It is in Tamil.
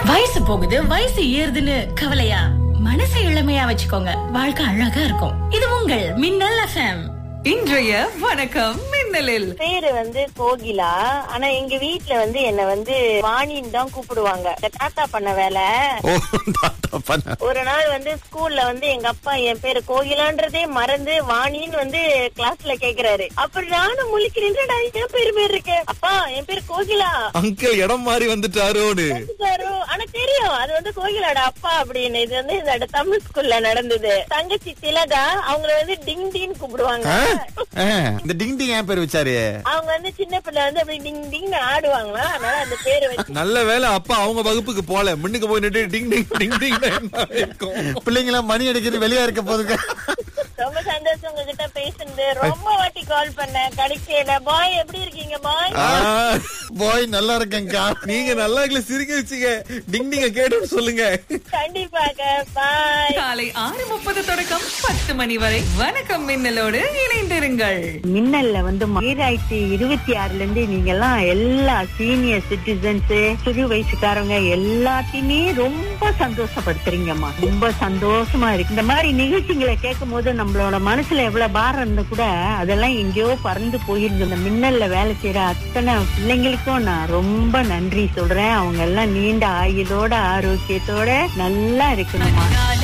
வயசு போகுது, வயசு ஏறுதுன்னு கவலையா? மனசை இளமையா வச்சுக்கோங்க, வாழ்க்கை அழகா இருக்கும். இது உங்கள் மின்னல் FM. இன்றைய வணக்கம் மின்னலில். பேரு கோகிலா. ஆனா எங்க வீட்டுல என்ன வாணின்னு தான் கூப்பிடுவாங்க. தாத்தா பண்ண வேலை. ஒரு நாள் ஸ்கூல்ல எங்க அப்பா என் பேரு கோகிலான்றதே மறந்து வாணின்னு கிளாஸ்ல கேக்குறாரு. அப்புறம் நானும் முழிக்கிறேன், என் பேரு இருக்கு. அப்பா என் பேரு கோகிலா. அங்கிள் இடம் மாறி வந்துட்டாரோன்னு. ஆனா தெரியும் அது கோகிலாட அப்பா அப்படின்னு. இது இந்த தமிழ் ஸ்கூல்ல நடந்தது. தங்கச்சி திலகா அவங்கள டிங் டின்னு கூப்பிடுவாங்க. இந்த டிங் டிங் ஏன் பேர் வச்சாரு? அவங்க சின்ன பிள்ளை அப்படி டிங் டிங் ஆடுவாங்களா, அதனால அந்த பேரு வச்சு. நல்ல வேலை அப்பா அவங்க வகுப்புக்கு போல, முன்னுக்கு போய் நின்று டிங் டிங் டிங் டிங் பிள்ளைங்களா மணி அடிக்கிறது வெளியா இருக்க போதுங்க. ரொம்ப சந்தோஷம் உங்ககிட்ட பேசுனது. ரொம்ப வாட்டி கால் பண்ணேன், கிடைக்கல. பாய் எப்படி இருக்கீங்க பாய்? பாய் நல்லா இருக்கேங்க. நீங்க நல்லா சிரிக்க வச்சுங்க. டிங் டிங்க கேட்டு சொல்லுங்க. கண்டிப்பாக. பாய். காலை 6:30 தொடக்கம் 10 மணி வரை வணக்கம் மின்னலோடு இணைந்திருங்கள். மின்னல்ல 2026 இருந்து நீங்க எல்லாம் எல்லா சீனியர் சிட்டிசன்ஸ், சிறு வயசுக்காரங்க எல்லாத்தையுமே ரொம்ப சந்தோஷப்படுத்துறீங்கம்மா. ரொம்ப சந்தோஷமா இருக்கு. இந்த மாதிரி நிகழ்ச்சிகளை கேட்கும் போது நம்மளோட மனசுல எவ்வளவு பாரம் இருந்தா கூட அதெல்லாம் எங்கேயோ பறந்து போயிருக்கு. இந்த மின்னல்ல வேலை செய்யற அத்தனை பிள்ளைங்களுக்கும் நான் ரொம்ப நன்றி சொல்றேன். அவங்க எல்லாம் நீண்ட ஆயுளோட ஆரோக்கியத்தோட நல்லா இருக்கணும்மா.